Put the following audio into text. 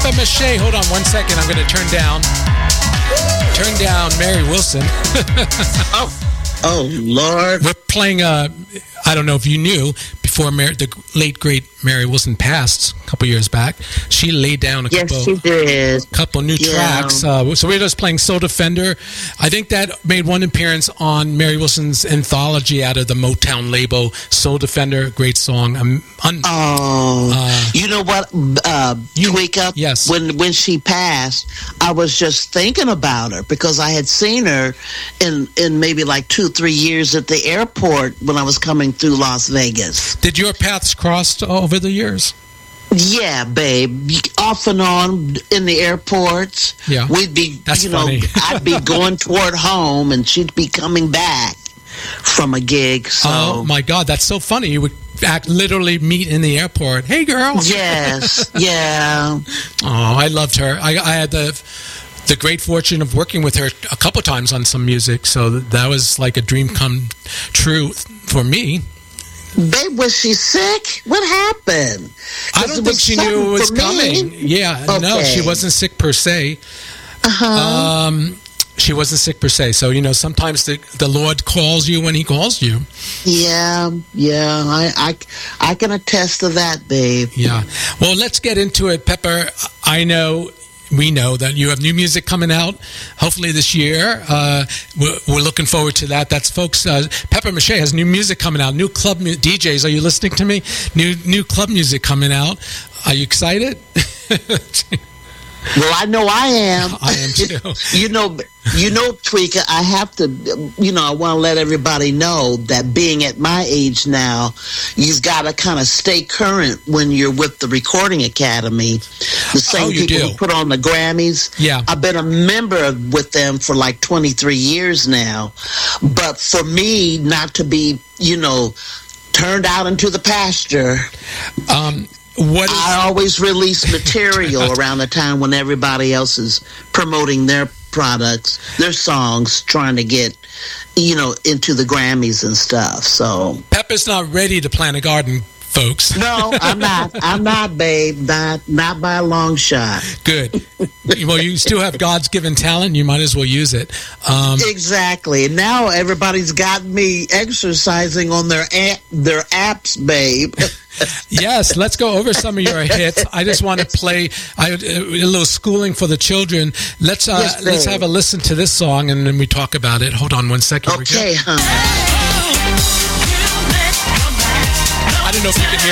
Peppa Mache. Hold on 1 second. I'm going to turn down Mary Wilson. Oh, Lord. We're playing, I don't know if you knew, before the late, great Mary Wilson passed a couple years back, she laid down a couple new tracks. So we're just playing Soul Defender. I think that made one appearance on Mary Wilson's anthology out of the Motown label, Soul Defender. Great song. You know what, Tweeka? Yes. When she passed, I was just thinking about her because I had seen her in maybe like 2-3 years at the airport when I was coming through Las Vegas. Did your paths cross over the years? Yeah, babe. Off and on in the airports. Yeah. We'd be, That's funny. I'd be going toward home and she'd be coming back from a gig. So. Oh, my God. That's so funny. You would literally meet in the airport. Hey, girl. Yes. Yeah. Oh, I loved her. I had the great fortune of working with her a couple times on some music. So that was like a dream come true for me. Babe, was she sick? What happened? I don't think she knew it was coming. Yeah, okay. No, she wasn't sick per se. She wasn't sick per se. So, sometimes the Lord calls you when he calls you. Yeah. I can attest to that, babe. Yeah. Well, let's get into it, Pepper. We know that you have new music coming out, hopefully this year. We're looking forward to that. That's, folks, Peppa Mache has new music coming out, new club DJs. Are you listening to me? New club music coming out. Are you excited? Well, I know I am. I am too. Tweeka, I have to, I want to let everybody know that being at my age now, you've got to kind of stay current when you're with the Recording Academy. The same people who put on the Grammys. Yeah. I've been a member with them for like 23 years now. But for me not to be, turned out into the pasture, I always release material around the time when everybody else is promoting their products, their songs, trying to get, into the Grammys and stuff. So Peppa's not ready to plant a garden, folks. No, I'm not. I'm not, babe. Not by a long shot. Good. Well, you still have God's given talent. You might as well use it. Exactly. And now everybody's got me exercising on their apps, babe. Yes, let's go over some of your hits. I just want to play a little schooling for the children. Let's have a listen to this song, and then we talk about it. Hold on 1 second. Okay, honey. I don't know if you can hear